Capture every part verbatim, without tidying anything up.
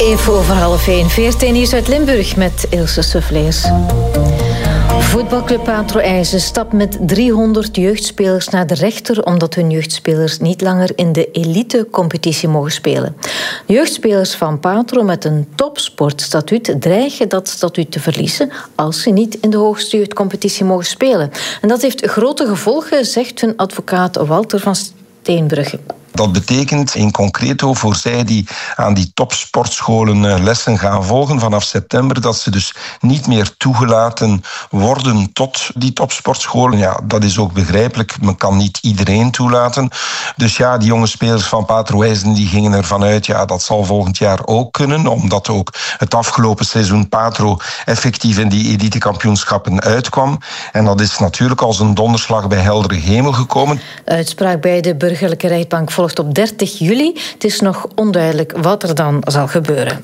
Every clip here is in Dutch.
Even over half één. V R T Nieuws uit Limburg met Ilse Suffleers. Voetbalclub Patro IJzen stapt met driehonderd jeugdspelers naar de rechter omdat hun jeugdspelers niet langer in de elite-competitie mogen spelen. De jeugdspelers van Patro met een topsportstatuut dreigen dat statuut te verliezen als ze niet in de hoogste jeugdcompetitie mogen spelen. En dat heeft grote gevolgen, zegt hun advocaat Walter van Steenbrugge. Dat betekent in concreto voor zij die aan die topsportscholen lessen gaan volgen vanaf september, dat ze dus niet meer toegelaten worden tot die topsportscholen. Ja, dat is ook begrijpelijk. Men kan niet iedereen toelaten. Dus ja, die jonge spelers van Patro IJzen die gingen ervan uit, ja, dat zal volgend jaar ook kunnen, omdat ook het afgelopen seizoen Patro effectief in die elitekampioenschappen uitkwam. En dat is natuurlijk als een donderslag bij heldere hemel gekomen. De uitspraak bij de burgerlijke rechtbank volgt op dertig juli. Het is nog onduidelijk wat er dan zal gebeuren.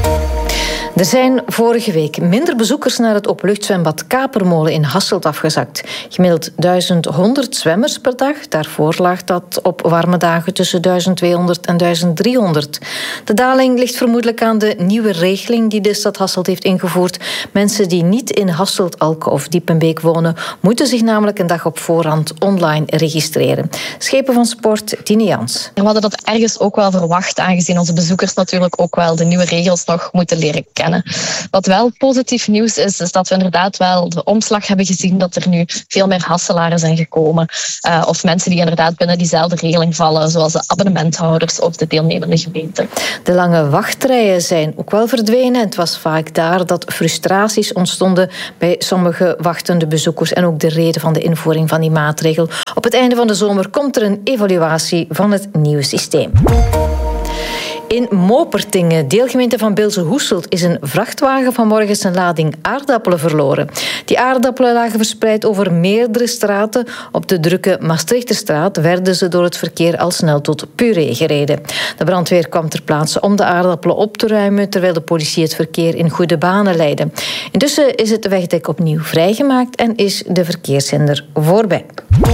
Er zijn vorige week minder bezoekers naar het openluchtzwembad Kapermolen in Hasselt afgezakt. Gemiddeld duizend honderd zwemmers per dag. Daarvoor lag dat op warme dagen tussen duizend tweehonderd en duizend driehonderd. De daling ligt vermoedelijk aan de nieuwe regeling die de stad Hasselt heeft ingevoerd. Mensen die niet in Hasselt, Alke of Diepenbeek wonen, moeten zich namelijk een dag op voorhand online registreren. Schepen van Sport, Tine Jans. We hadden dat ergens ook wel verwacht, aangezien onze bezoekers natuurlijk ook wel de nieuwe regels nog moeten leren kennen. Wat wel positief nieuws is, is dat we inderdaad wel de omslag hebben gezien dat er nu veel meer Hasselaren zijn gekomen. Uh, of mensen die inderdaad binnen diezelfde regeling vallen, zoals de abonnementhouders of de deelnemende gemeenten. De lange wachtrijen zijn ook wel verdwenen. Het was vaak daar dat frustraties ontstonden bij sommige wachtende bezoekers en ook de reden van de invoering van die maatregel. Op het einde van de zomer komt er een evaluatie van het nieuwe systeem. In Mopertingen, deelgemeente van Bilze-Hoeselt, is een vrachtwagen vanmorgen zijn lading aardappelen verloren. Die aardappelen lagen verspreid over meerdere straten. Op de drukke Maastrichterstraat werden ze door het verkeer al snel tot puree gereden. De brandweer kwam ter plaatse om de aardappelen op te ruimen, terwijl de politie het verkeer in goede banen leidde. Intussen is het wegdek opnieuw vrijgemaakt en is de verkeershinder voorbij.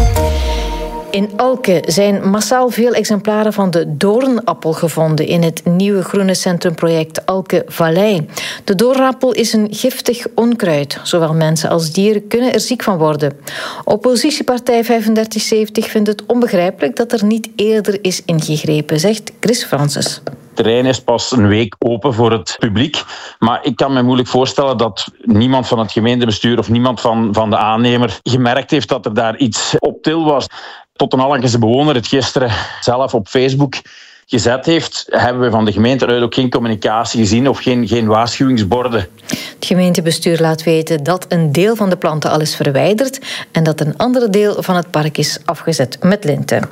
In Alke zijn massaal veel exemplaren van de doornappel gevonden in het nieuwe groene centrumproject Alke Vallei. De doornappel is een giftig onkruid. Zowel mensen als dieren kunnen er ziek van worden. Oppositiepartij vijfendertig zeventig vindt het onbegrijpelijk dat er niet eerder is ingegrepen, zegt Chris Francis. Het terrein is pas een week open voor het publiek. Maar ik kan me moeilijk voorstellen dat niemand van het gemeentebestuur of niemand van, van de aannemer gemerkt heeft dat er daar iets op til was. Tot een Alkense bewoner het gisteren zelf op Facebook gezet heeft, hebben we van de gemeente uit ook geen communicatie gezien of geen, geen waarschuwingsborden. Het gemeentebestuur laat weten dat een deel van de planten al is verwijderd en dat een andere deel van het park is afgezet met linten.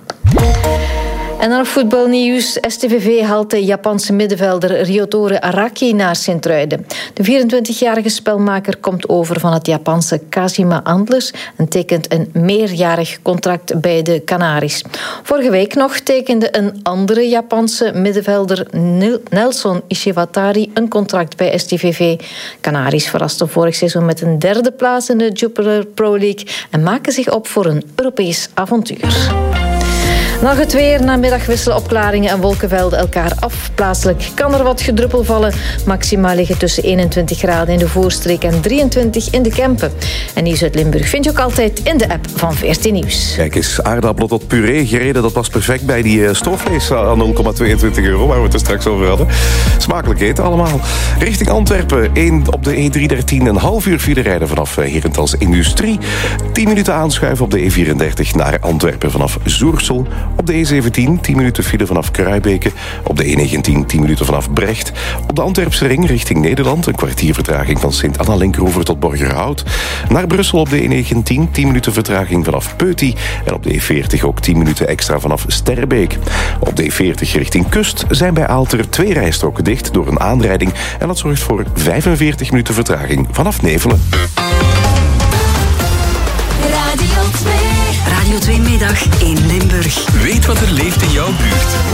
En dan nog voetbalnieuws. S T V V haalt de Japanse middenvelder Ryotaro Araki naar Sint-Truiden. De vierentwintigjarige spelmaker komt over van het Japanse Kashima Antlers en tekent een meerjarig contract bij de Canaries. Vorige week nog tekende een andere Japanse middenvelder Nelson Ishiwatari een contract bij S T V V. Canaries verrasten vorig seizoen met een derde plaats in de Jupiler Pro League en maken zich op voor een Europees avontuur. Nog het weer. Namiddag wisselen opklaringen en wolkenvelden elkaar af. Plaatselijk kan er wat gedruppel vallen. Maxima liggen tussen eenentwintig graden in de voorstreek en drieëntwintig in de Kempen. En Nieuws uit Limburg vind je ook altijd in de app van V R T Nieuws. Kijk eens, aardappelen tot puree gereden. Dat was perfect bij die stoofvlees aan nul komma tweeëntwintig euro, waar we het er straks over hadden. Smakelijk eten allemaal. Richting Antwerpen, één op de E driehonderddertien. Een half uur file rijden vanaf Herentals Industrie. tien minuten aanschuiven op de E vierendertig naar Antwerpen vanaf Zoersel. Op de E zeventien, tien minuten file vanaf Kruibeke. Op de E negentien, tien minuten vanaf Brecht. Op de Antwerpse ring richting Nederland. Een kwartier vertraging van Sint-Anna-Linkeroever tot Borgerhout. Naar Brussel op de E negentien, tien minuten vertraging vanaf Peuty. En op de E veertig ook tien minuten extra vanaf Sterrebeek. Op de E veertig richting Kust zijn bij Aalter twee rijstroken dicht door een aanrijding. En dat zorgt voor vijfenveertig minuten vertraging vanaf Nevelen. Radio twee. Radio twee Middag in Limburg. Weet wat er leeft in jouw buurt.